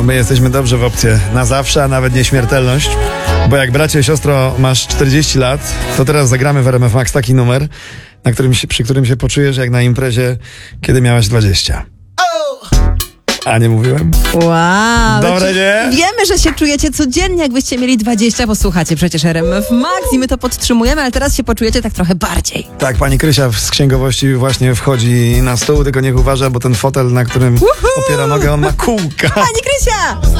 my jesteśmy dobrze w opcję na zawsze, a nawet nieśmiertelność. Bo jak bracie, siostro, masz 40 lat, to teraz zagramy w RMF Max taki numer, przy którym się poczujesz jak na imprezie, kiedy miałeś 20. A nie mówiłem? Wow. Dobre, nie? Wiemy, że się czujecie codziennie, jakbyście mieli 20, bo słuchacie przecież RMF Max i my to podtrzymujemy, ale teraz się poczujecie tak trochę bardziej. Tak, pani Krysia z księgowości właśnie wchodzi na stół, tylko niech uważa, bo ten fotel, na którym opiera nogę, on ma kółka. Pani Krysia!